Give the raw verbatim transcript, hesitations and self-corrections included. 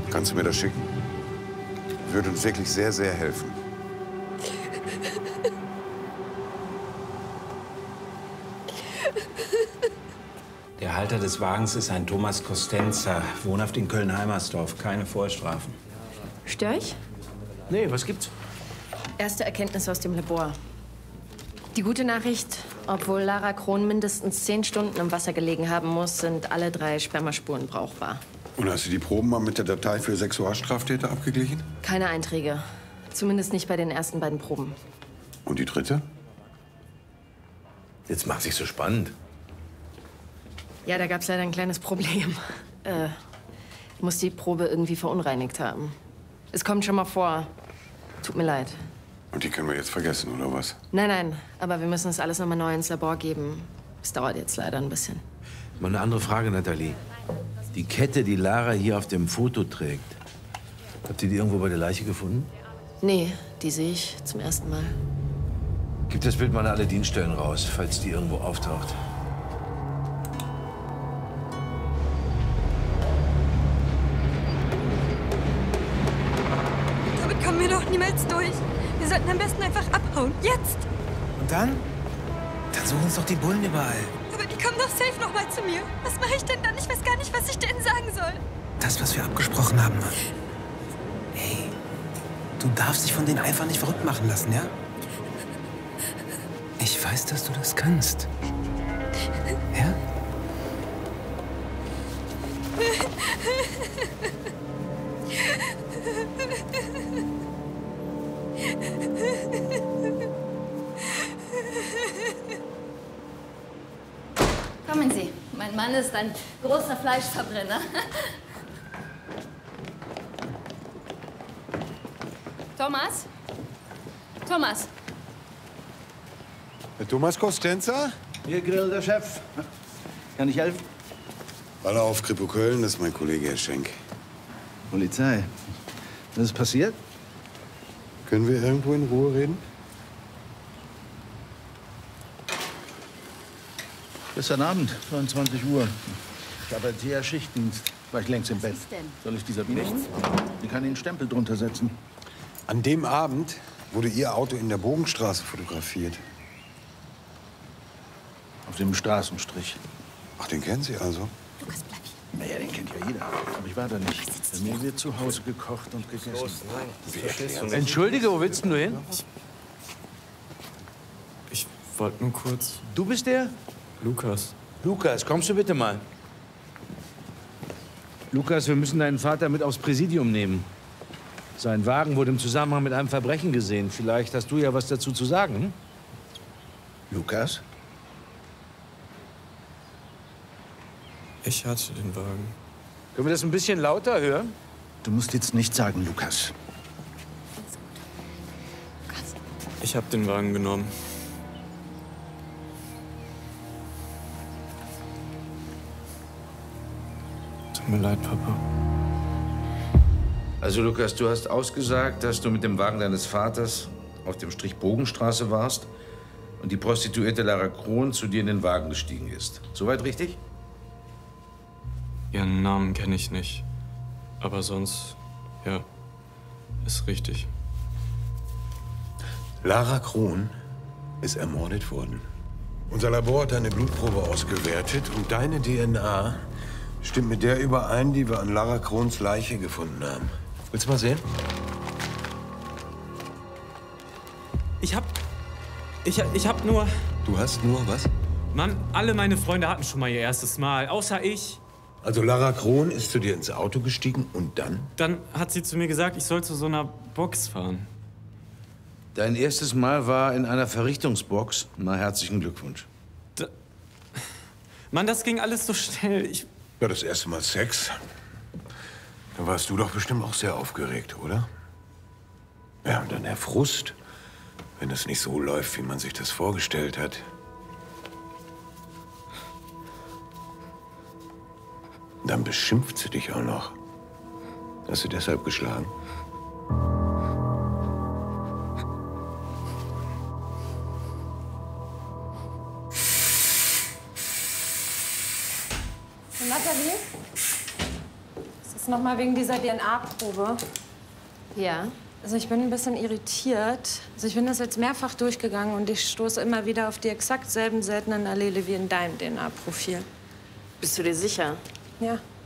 Kannst du mir das schicken? Würde uns wirklich sehr, sehr helfen. Der Halter des Wagens ist ein Thomas Costenza, wohnhaft in Köln-Heimersdorf. Keine Vorstrafen. Stör ich? Nee, was gibt's? Erste Erkenntnis aus dem Labor. Die gute Nachricht, obwohl Lara Krohn mindestens zehn Stunden im Wasser gelegen haben muss, sind alle drei Spermaspuren brauchbar. Und hast du die Proben mal mit der Datei für Sexualstraftäter abgeglichen? Keine Einträge. Zumindest nicht bei den ersten beiden Proben. Und die dritte? Jetzt macht sich so spannend. Ja, da gab's leider ein kleines Problem. Äh, muss die Probe irgendwie verunreinigt haben. Es kommt schon mal vor. Tut mir leid. Und die können wir jetzt vergessen, oder was? Nein, nein, aber wir müssen es alles nochmal neu ins Labor geben. Es dauert jetzt leider ein bisschen. Mal eine andere Frage, Nathalie. Die Kette, die Lara hier auf dem Foto trägt, habt ihr die irgendwo bei der Leiche gefunden? Nee, die sehe ich zum ersten Mal. Gib das Bild mal an alle Dienststellen raus, falls die irgendwo auftaucht. Damit kommen wir doch niemals durch. Wir sollten am besten einfach abhauen. Jetzt! Und dann? Dann suchen uns doch die Bullen überall. Aber die kommen doch safe noch mal zu mir. Was mache ich denn dann? Ich weiß gar nicht, was ich denen sagen soll. Das, was wir abgesprochen haben. Hey, du darfst dich von denen einfach nicht verrückt machen lassen, ja? Ich weiß, dass du das kannst. Ja? Kommen Sie. Mein Mann ist ein großer Fleischverbrenner. Thomas? Thomas? Herr Thomas Costenza? Hier, Grill, der Chef. Kann ich helfen? Alle auf Kripo Köln, das ist mein Kollege Herr Schenk. Polizei. Was ist passiert? Können wir irgendwo in Ruhe reden? Gestern Abend, neunundzwanzig Uhr. Ich arbeite ja Schichtdienst. War ich längst im Bett. Soll ich die Sabine holen? Die kann Ihnen einen Stempel drunter setzen. An dem Abend wurde Ihr Auto in der Bogenstraße fotografiert. Auf dem Straßenstrich. Ach, den kennen Sie also? Lukas, bleib hier. Naja, den kennt ja jeder. Aber ich war da nicht. Bei mir wird zu Hause gekocht und gegessen. Entschuldige, wo willst denn du hin? Ich wollte nur kurz. Du bist der? Lukas. Lukas, kommst du bitte mal? Lukas, wir müssen deinen Vater mit aufs Präsidium nehmen. Sein Wagen wurde im Zusammenhang mit einem Verbrechen gesehen. Vielleicht hast du ja was dazu zu sagen, hm? Lukas? Ich hatte den Wagen. Können wir das ein bisschen lauter hören? Du musst jetzt nichts sagen, Lukas. Ich habe den Wagen genommen. Tut mir leid, Papa. Also, Lukas, du hast ausgesagt, dass du mit dem Wagen deines Vaters auf dem Strich Bogenstraße warst und die Prostituierte Lara Krohn zu dir in den Wagen gestiegen ist. Soweit richtig? Ihren Namen kenne ich nicht. Aber sonst, ja, ist richtig. Lara Krohn ist ermordet worden. Unser Labor hat eine Blutprobe ausgewertet und deine D N A stimmt mit der überein, die wir an Lara Krohns Leiche gefunden haben. Willst du mal sehen? Ich hab... Ich, ich hab nur... Du hast nur was? Mann, alle meine Freunde hatten schon mal ihr erstes Mal, außer ich. Also Lara Krohn ist zu dir ins Auto gestiegen und dann? Dann hat sie zu mir gesagt, ich soll zu so einer Box fahren. Dein erstes Mal war in einer Verrichtungsbox. Na, herzlichen Glückwunsch. Da... Mann, das ging alles so schnell. Ich... Ja, das erste Mal Sex. Da warst du doch bestimmt auch sehr aufgeregt, oder? Ja, und dann der Frust, wenn es nicht so läuft, wie man sich das vorgestellt hat. Dann beschimpft sie dich auch noch. Hast du deshalb geschlagen? Nathalie? Ist das Jetzt noch mal wegen dieser D N A-Probe. Ja? Also ich bin ein bisschen irritiert. Also ich bin das jetzt mehrfach durchgegangen und ich stoße immer wieder auf die exakt selben seltenen Allele wie in deinem D N A-Profil. Bist du dir sicher? Ja.